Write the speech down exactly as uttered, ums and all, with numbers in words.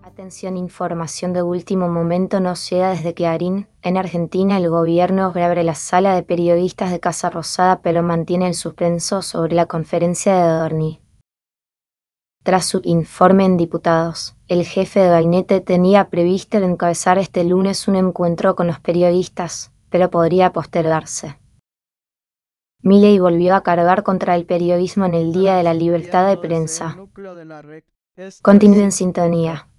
Atención, información de último momento nos llega desde Clarín. En Argentina, el gobierno reabre la sala de periodistas de Casa Rosada, pero mantiene el suspenso sobre la conferencia de Adorni. Tras su informe en diputados, el jefe de gabinete tenía previsto encabezar este lunes un encuentro con los periodistas, pero podría postergarse. Milei volvió a cargar contra el periodismo en el Día de la Libertad de Prensa. Continúe en sintonía.